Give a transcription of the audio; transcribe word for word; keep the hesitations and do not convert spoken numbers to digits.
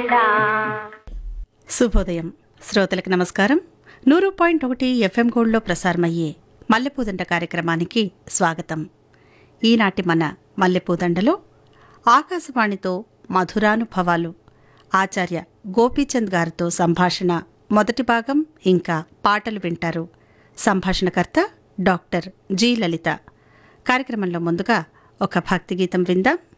శుభోదయం శ్రోతలకు నమస్కారం. నూరు పాయింట్ ఒకటి ఎఫ్ఎం గోల్డ్లో ప్రసారమయ్యే మల్లెపూదండ కార్యక్రమానికి స్వాగతం. ఈనాటి మన మల్లెపూదండలో ఆకాశవాణితో మధురానుభవాలు ఆచార్య గోపీచంద్ గారితో సంభాషణ మొదటి భాగం ఇంకా పాటలు వింటారు. సంభాషణకర్త డాక్టర్ జి లలిత. కార్యక్రమంలో ముందుగా ఒక భక్తి గీతం విందాం.